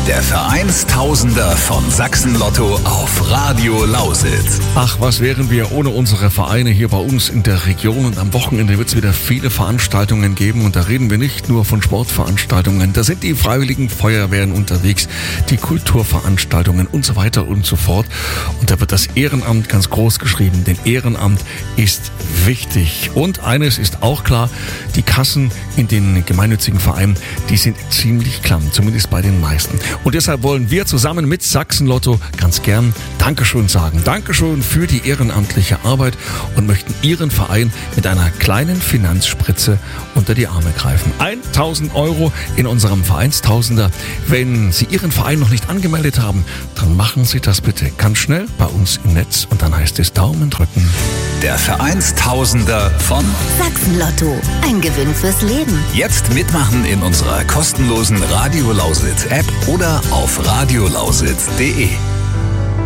Der Vereinstausender von Sachsen-Lotto auf Radio Lausitz. Ach, was wären wir ohne unsere Vereine hier bei uns in der Region? Und am Wochenende wird es wieder viele Veranstaltungen geben. Und da reden wir nicht nur von Sportveranstaltungen. Da sind die Freiwilligen Feuerwehren unterwegs, die Kulturveranstaltungen und so weiter und so fort. Und da wird das Ehrenamt ganz groß geschrieben. Denn Ehrenamt ist wichtig. Und eines ist auch klar, die Kassen in den gemeinnützigen Vereinen, die sind ziemlich klamm, zumindest bei den meisten. Und deshalb wollen wir zusammen mit Sachsen-Lotto ganz gern Dankeschön sagen. Dankeschön für die ehrenamtliche Arbeit und möchten Ihren Verein mit einer kleinen Finanzspritze unter die Arme greifen. 1.000 € in unserem Vereinstausender. Wenn Sie Ihren Verein noch nicht angemeldet haben, dann machen Sie das bitte ganz schnell bei uns im Netz und dann heißt es Daumen drücken. Der Vereinstausender von Sachsen-Lotto. Ein Gewinn fürs Leben. Jetzt mitmachen in unserer kostenlosen Radio Lausitz App oder auf radiolausitz.de.